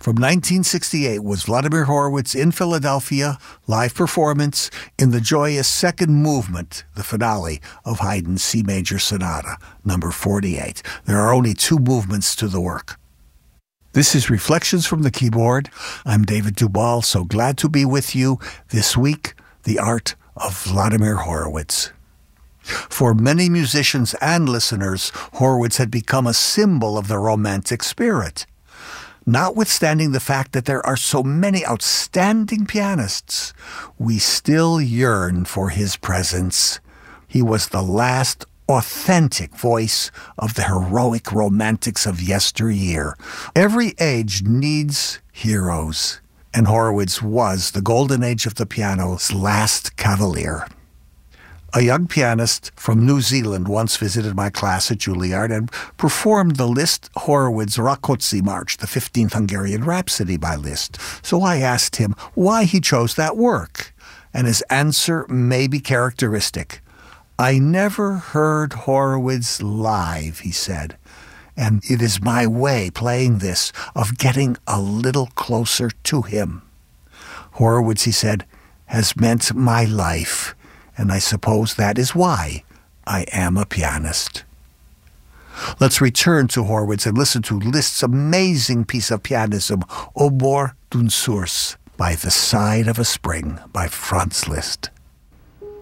From 1968 was Vladimir Horowitz in Philadelphia, live performance in the joyous second movement, the finale of Haydn's C Major Sonata, number 48. There are only 2 movements to the work. This is Reflections from the Keyboard. I'm David Duvall, so glad to be with you this week, the art of Vladimir Horowitz. For many musicians and listeners, Horowitz had become a symbol of the Romantic spirit. Notwithstanding the fact that there are so many outstanding pianists, we still yearn for his presence. He was the last authentic voice of the heroic romantics of yesteryear. Every age needs heroes, and Horowitz was the golden age of the piano's last cavalier. A young pianist from New Zealand once visited my class at Juilliard and performed the Liszt-Horowitz Rákóczi March, the 15th Hungarian Rhapsody by Liszt. So I asked him why he chose that work, and his answer may be characteristic. "I never heard Horowitz live," he said, "and it is my way, playing this, of getting a little closer to him. Horowitz," he said, "has meant my life, and I suppose that is why I am a pianist." Let's return to Horowitz and listen to Liszt's amazing piece of pianism, Au bord d'une source, by the side of a spring, by Franz Liszt.